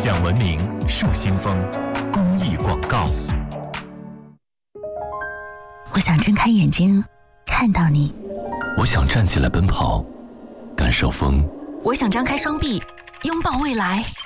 讲文明树新风公益广告。 我想睁开眼睛看到你， 我想站起来奔跑，感受风。 我想张开双臂拥抱未来。